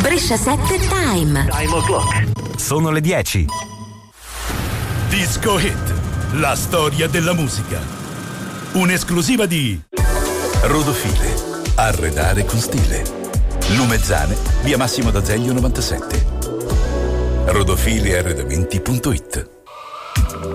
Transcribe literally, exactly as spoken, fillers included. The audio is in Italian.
Brescia sette Time. Time o'clock. Sono le dieci. Disco Hit, la storia della musica. Un'esclusiva di Rodofile, arredare con stile. Lumezzane, via Massimo d'Azeglio novantasette. rodofile arredamenti punto it.